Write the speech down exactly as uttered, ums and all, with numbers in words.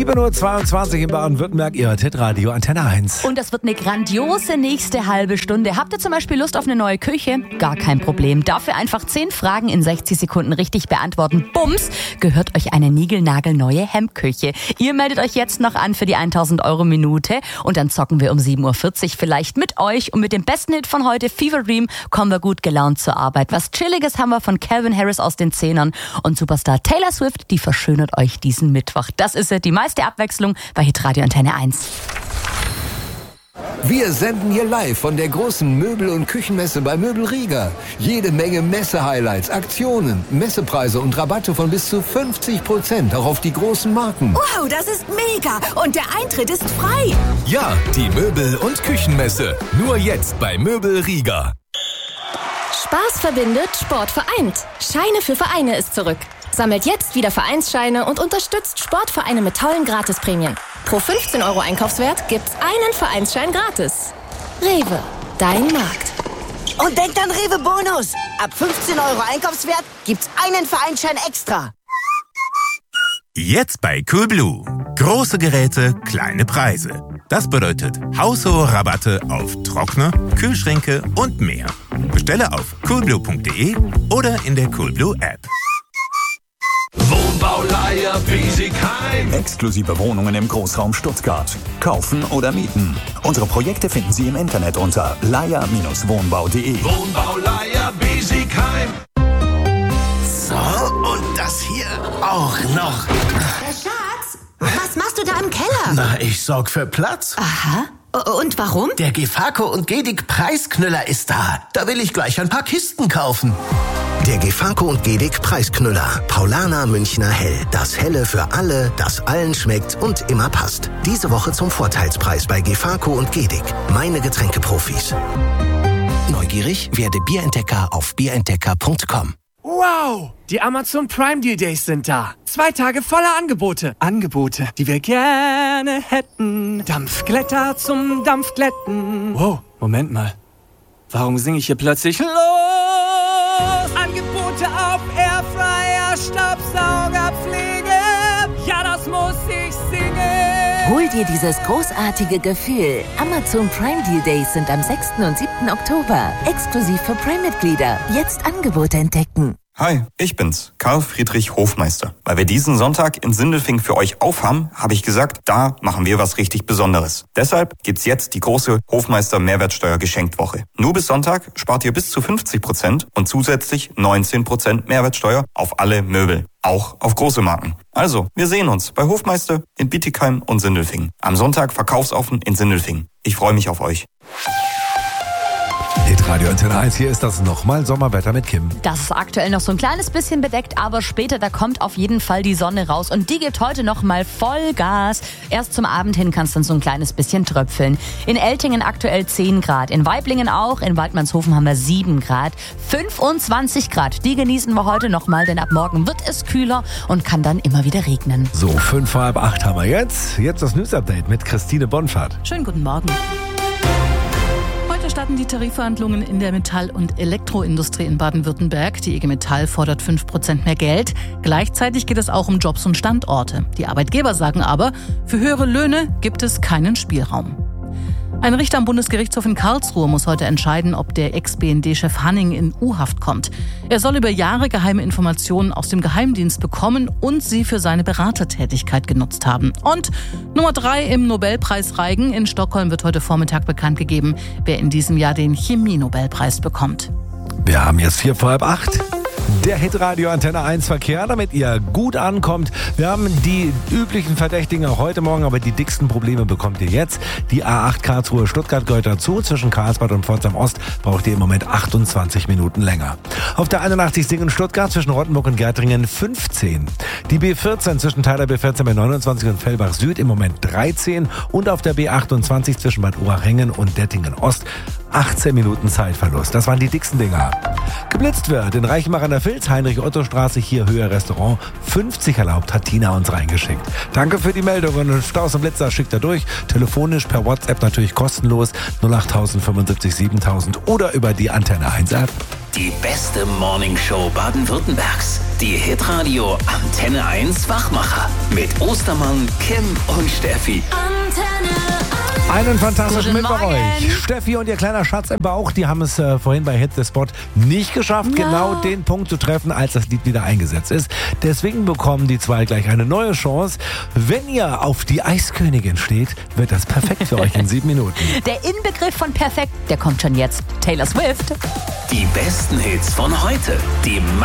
sieben Uhr zweiundzwanzig in Baden-Württemberg, ihr Hitradio Antenne eins. Und das wird eine grandiose nächste halbe Stunde. Habt ihr zum Beispiel Lust auf eine neue Küche? Gar kein Problem. Dafür einfach zehn Fragen in sechzig Sekunden richtig beantworten. Bums, gehört euch eine niegelnagelneue Hemmküche. Ihr meldet euch jetzt noch an für die tausend Euro Minute und dann zocken wir um sieben Uhr vierzig vielleicht mit euch. Und mit dem besten Hit von heute, Fever Dream, kommen wir gut gelaunt zur Arbeit. Was Chilliges haben wir von Calvin Harris aus den Zehnern und Superstar Taylor Swift, die verschönert euch diesen Mittwoch. Das ist die meiste Abwechslung bei Hitradio Antenne eins. Wir senden hier live von der großen Möbel- und Küchenmesse bei Möbel Rieger. Jede Menge Messe-Highlights, Aktionen, Messepreise und Rabatte von bis zu fünfzig Prozent auch auf die großen Marken. Wow, das ist mega! Und der Eintritt ist frei! Ja, die Möbel- und Küchenmesse. Nur jetzt bei Möbel Rieger. Spaß verbindet, Sport vereint. Scheine für Vereine ist zurück. Sammelt jetzt wieder Vereinsscheine und unterstützt Sportvereine mit tollen Gratisprämien. Pro fünfzehn Euro Einkaufswert gibt's einen Vereinsschein gratis. Rewe, dein Markt. Und denkt an Rewe Bonus. Ab fünfzehn Euro Einkaufswert gibt's einen Vereinsschein extra. Jetzt bei Coolblue. Große Geräte, kleine Preise. Das bedeutet haushohe Rabatte auf Trockner, Kühlschränke und mehr. Bestelle auf coolblue punkt de oder in der Coolblue App. Wohnbauleiher Biesigheim. Exklusive Wohnungen im Großraum Stuttgart. Kaufen oder mieten. Unsere Projekte finden Sie im Internet unter leier Bindestrich wohnbau punkt de. Wohnbauleiher Biesigheim. So, und das hier auch noch. Herr Schatz, was machst du da im Keller? Na, ich sorg für Platz. Aha. Und warum? Der Gefako und Gedig Preisknüller ist da. Da will ich gleich ein paar Kisten kaufen. Der Gefako und Gedig Preisknüller. Paulaner Münchner Hell. Das Helle für alle, das allen schmeckt und immer passt. Diese Woche zum Vorteilspreis bei Gefako und Gedig. Meine Getränkeprofis. Neugierig? Werde Bierentdecker auf bierentdecker punkt com. Wow! Die Amazon Prime Deal Days sind da. Zwei Tage voller Angebote. Angebote, die wir gerne hätten. Dampfglätter zum Dampfglätten. Wow, Moment mal. Warum singe ich hier plötzlich los? Angebote auf Airfryer, Staubsaugerpflege. Ja, das muss ich singen. Hol dir dieses großartige Gefühl. Amazon Prime Deal Days sind am sechsten und siebten Oktober. Exklusiv für Prime-Mitglieder. Jetzt Angebote entdecken. Hi, ich bin's, Karl Friedrich Hofmeister. Weil wir diesen Sonntag in Sindelfingen für euch aufhaben, habe ich gesagt, da machen wir was richtig Besonderes. Deshalb gibt's jetzt die große Hofmeister Mehrwertsteuer-Geschenktwoche. Nur bis Sonntag spart ihr bis zu fünfzig Prozent und zusätzlich neunzehn Prozent Mehrwertsteuer auf alle Möbel. Auch auf große Marken. Also, wir sehen uns bei Hofmeister in Bietigheim und Sindelfingen. Am Sonntag verkaufsoffen in Sindelfingen. Ich freue mich auf euch. Hitradio Antenne eins, hier ist das nochmal Sommerwetter mit Kim. Das ist aktuell noch so ein kleines bisschen bedeckt, aber später, da kommt auf jeden Fall die Sonne raus und die gibt heute nochmal Vollgas. Erst zum Abend hin kann es dann so ein kleines bisschen tröpfeln. In Eltingen aktuell zehn Grad, in Waiblingen auch, in Waldmannshofen haben wir sieben Grad, fünfundzwanzig Grad. Die genießen wir heute nochmal, denn ab morgen wird es kühler und kann dann immer wieder regnen. So, fünf vor halb acht haben wir jetzt. Jetzt das News-Update mit Christine Bonfahrt. Schönen guten Morgen. Heute starten die Tarifverhandlungen in der Metall- und Elektroindustrie in Baden-Württemberg. Die I G Metall fordert fünf Prozent mehr Geld. Gleichzeitig geht es auch um Jobs und Standorte. Die Arbeitgeber sagen aber, für höhere Löhne gibt es keinen Spielraum. Ein Richter am Bundesgerichtshof in Karlsruhe muss heute entscheiden, ob der Ex-B N D-Chef Hanning in U-Haft kommt. Er soll über Jahre geheime Informationen aus dem Geheimdienst bekommen und sie für seine Beratertätigkeit genutzt haben. Und Nummer drei im Nobelpreisreigen in Stockholm wird heute Vormittag bekannt gegeben, wer in diesem Jahr den Chemie-Nobelpreis bekommt. Wir haben jetzt vier vor halb acht. Der Hitradio Antenne eins Verkehr, damit ihr gut ankommt. Wir haben die üblichen Verdächtigen auch heute Morgen, aber die dicksten Probleme bekommt ihr jetzt. Die A acht Karlsruhe Stuttgart gehört dazu. Zwischen Karlsbad und Pforzheim Ost braucht ihr im Moment achtundzwanzig Minuten länger. Auf der einundachtzig Singen Stuttgart zwischen Rottenburg und Gärtringen fünfzehn. Die B vierzehn zwischen Teiler B vierzehn bei neunundzwanzig und Fellbach Süd im Moment dreizehn. Und auf der B achtundzwanzig zwischen Bad Urachhengen und Dettingen Ost achtzehn Minuten Zeitverlust. Das waren die dicksten Dinger. Geblitzt wird in Reichenbach an der Filz, Heinrich-Otto-Straße, hier Höhe Restaurant. fünfzig erlaubt, hat Tina uns reingeschickt. Danke für die Meldung und Staus und Blitzer schickt er durch. Telefonisch, per WhatsApp natürlich kostenlos. null acht null null fünfundsiebzig siebentausend oder über die Antenne eins App. Die beste Morningshow Baden-Württembergs. Die Hitradio Antenne eins Wachmacher. Mit Ostermann, Kim und Steffi. Einen fantastischen Guten Mittwoch Morgen. euch. Steffi und ihr kleiner Schatz im Bauch, die haben es äh, vorhin bei Hit the Spot nicht geschafft, Ja. genau den Punkt zu treffen, als das Lied wieder eingesetzt ist. Deswegen bekommen die zwei gleich eine neue Chance. Wenn ihr auf die Eiskönigin steht, wird das perfekt für euch in sieben Minuten. Der Inbegriff von perfekt, der kommt schon jetzt. Taylor Swift. Die besten Hits von heute. Die